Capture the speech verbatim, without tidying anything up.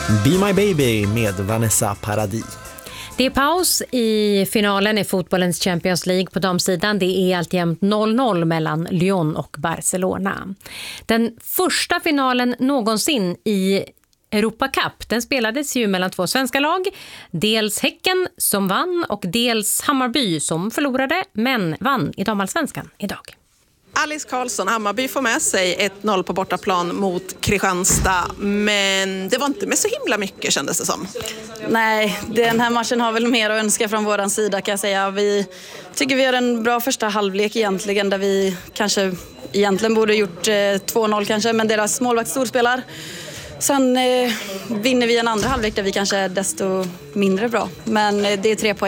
Be My Baby med Vanessa Paradis. Det är paus i finalen i fotbollens Champions League på damsidan. Det är alltjämt noll noll mellan Lyon och Barcelona. Den första finalen någonsin i Europa Cup, den spelades ju mellan två svenska lag. Dels Häcken som vann och dels Hammarby som förlorade men vann i damallsvenskan idag. Alice Karlsson, Hammarby får med sig ett noll på bortaplan mot Kristianstad, men det var inte med så himla mycket kändes det som. Nej, den här matchen har väl mer att önska från våran sida kan jag säga. Vi tycker vi har en bra första halvlek egentligen där vi kanske egentligen borde gjort eh, två noll kanske, men deras målvakt storspelar. Sen eh, vinner vi en andra halvlek där vi kanske är desto mindre bra, men eh, det är tre poäng.